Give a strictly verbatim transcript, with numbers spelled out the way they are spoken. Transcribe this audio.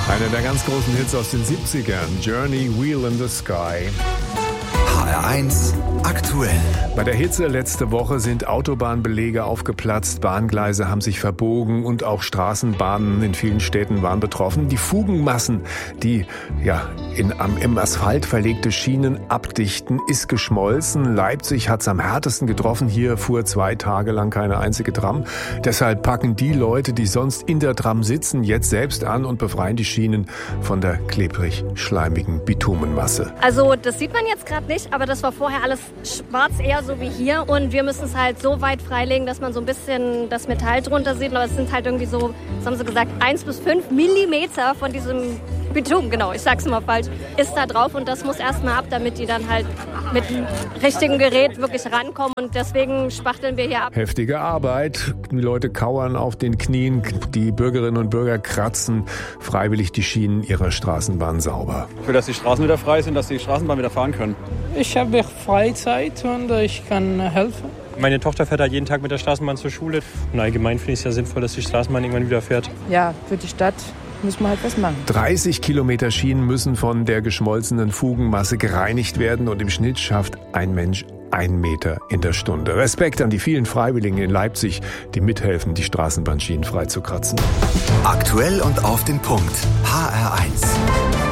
Einer der ganz großen Hits aus den siebzigern, Journey, Wheel in the Sky. H R eins aktuell. Bei der Hitze letzte Woche sind Autobahnbeläge aufgeplatzt, Bahngleise haben sich verbogen und auch Straßenbahnen in vielen Städten waren betroffen. Die Fugenmassen, die ja in am, im Asphalt verlegte Schienen abdichten, ist geschmolzen. Leipzig hat es am härtesten getroffen. Hier fuhr zwei Tage lang keine einzige Tram. Deshalb packen die Leute, die sonst in der Tram sitzen, jetzt selbst an und befreien die Schienen von der klebrig-schleimigen Bitumenmasse. Also das sieht man jetzt gerade nicht, aber das war vorher alles schwarz, eher so wie hier. Und wir müssen es halt so weit freilegen, dass man so ein bisschen das Metall drunter sieht. Aber es sind halt irgendwie so, was haben sie gesagt, eins bis fünf Millimeter von diesem Bitumen, genau, ich sag's mal falsch, ist da drauf. Und das muss erstmal ab, damit die dann halt mit dem richtigen Gerät wirklich rankommen. Und deswegen spachteln wir hier ab. Heftige Arbeit. Die Leute kauern auf den Knien. Die Bürgerinnen und Bürger kratzen freiwillig die Schienen ihrer Straßenbahn sauber. Ich will, dass die Straßen wieder frei sind, dass die Straßenbahn wieder fahren können. Ich habe Freizeit und ich kann helfen. Meine Tochter fährt halt jeden Tag mit der Straßenbahn zur Schule. Und allgemein finde ich es ja sinnvoll, dass die Straßenbahn irgendwann wieder fährt. Ja, für die Stadt muss man halt was machen. dreißig Kilometer Schienen müssen von der geschmolzenen Fugenmasse gereinigt werden und im Schnitt schafft ein Mensch ein Meter in der Stunde. Respekt an die vielen Freiwilligen in Leipzig, die mithelfen, die Straßenbahnschienen freizukratzen. Aktuell und auf den Punkt. H R eins.